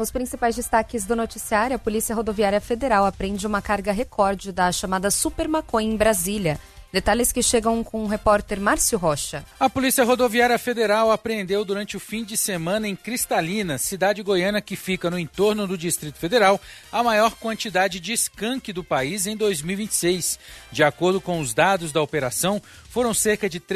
Nos principais destaques do noticiário, a Polícia Rodoviária Federal apreende uma carga recorde da chamada Super Maconha em Brasília. Detalhes que chegam com o repórter Márcio Rocha. A Polícia Rodoviária Federal apreendeu durante o fim de semana em Cristalina, cidade goiana que fica no entorno do Distrito Federal, a maior quantidade de skunk do país em 2026. De acordo com os dados da operação, foram cerca de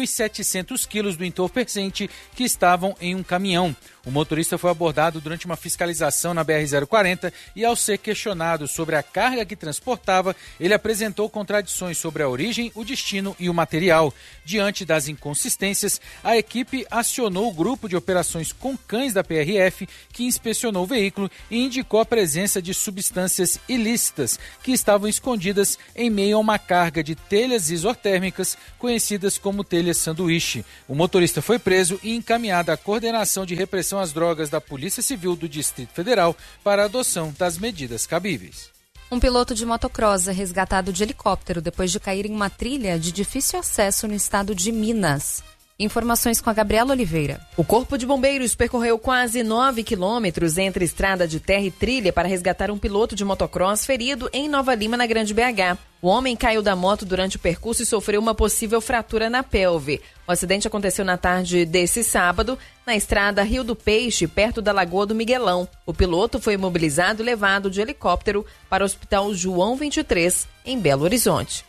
3.700 quilos do entorpecente que estavam em um caminhão. O motorista foi abordado durante uma fiscalização na BR-040 e, ao ser questionado sobre a carga que transportava, ele apresentou contradições sobre a origem, o destino e o material. Diante das inconsistências, a equipe acionou o grupo de operações com cães da PRF, que inspecionou o veículo e indicou a presença de substâncias ilícitas que estavam escondidas em meio a uma carga de telhas isotérmicas conhecidas como telhas sanduíche. O motorista foi preso e encaminhado à Coordenação de Repressão às Drogas da Polícia Civil do Distrito Federal para a adoção das medidas cabíveis. Um piloto de motocross é resgatado de helicóptero depois de cair em uma trilha de difícil acesso no estado de Minas. Informações com a Gabriela Oliveira. O Corpo de Bombeiros percorreu quase 9 quilômetros entre estrada de terra e trilha para resgatar um piloto de motocross ferido em Nova Lima, na Grande BH. O homem caiu da moto durante o percurso e sofreu uma possível fratura na pelve. O acidente aconteceu na tarde desse sábado, na estrada Rio do Peixe, perto da Lagoa do Miguelão. O piloto foi imobilizado e levado de helicóptero para o Hospital João 23, em Belo Horizonte.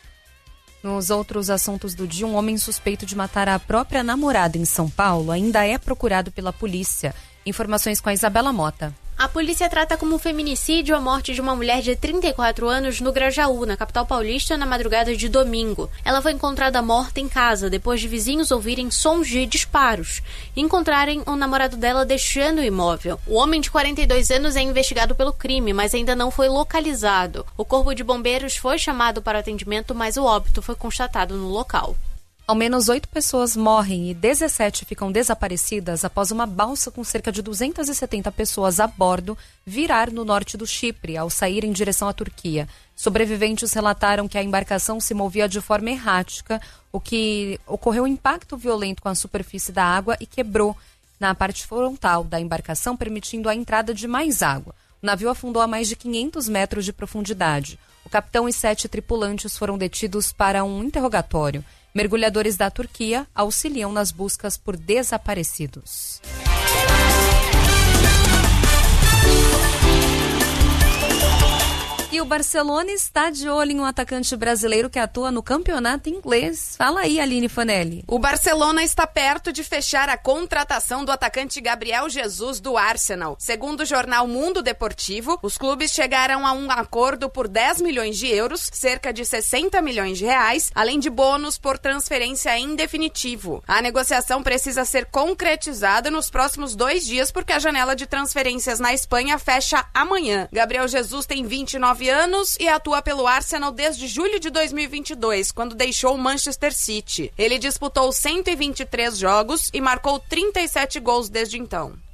Nos outros assuntos do dia, um homem suspeito de matar a própria namorada em São Paulo ainda é procurado pela polícia. Informações com a Isabela Mota. A polícia trata como feminicídio a morte de uma mulher de 34 anos no Grajaú, na capital paulista, na madrugada de domingo. Ela foi encontrada morta em casa depois de vizinhos ouvirem sons de disparos e encontrarem o namorado dela deixando o imóvel. O homem de 42 anos é investigado pelo crime, mas ainda não foi localizado. O Corpo de Bombeiros foi chamado para atendimento, mas o óbito foi constatado no local. Ao menos 8 pessoas morrem e 17 ficam desaparecidas após uma balsa com cerca de 270 pessoas a bordo virar no norte do Chipre, ao sair em direção à Turquia. Sobreviventes relataram que a embarcação se movia de forma errática, o que ocorreu um impacto violento com a superfície da água e quebrou na parte frontal da embarcação, permitindo a entrada de mais água. O navio afundou a mais de 500 metros de profundidade. O capitão e 7 tripulantes foram detidos para um interrogatório. Mergulhadores da Turquia auxiliam nas buscas por desaparecidos. E o Barcelona está de olho em um atacante brasileiro que atua no campeonato inglês. Fala aí, Aline Fanelli. O Barcelona está perto de fechar a contratação do atacante Gabriel Jesus do Arsenal. Segundo o jornal Mundo Deportivo, os clubes chegaram a um acordo por 10 milhões de euros, cerca de 60 milhões de reais, além de bônus por transferência em definitivo. A negociação precisa ser concretizada nos próximos 2 dias, porque a janela de transferências na Espanha fecha amanhã. Gabriel Jesus tem 29 anos e atua pelo Arsenal desde julho de 2022, quando deixou o Manchester City. Ele disputou 123 jogos e marcou 37 gols desde então.